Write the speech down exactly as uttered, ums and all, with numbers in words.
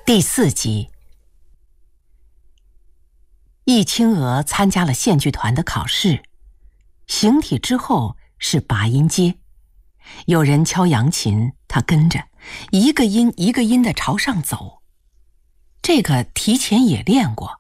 第四集，易清娥参加了县剧团的考试，形体之后是拔音阶，有人敲扬琴，她跟着一个音一个音地朝上走。这个提前也练过，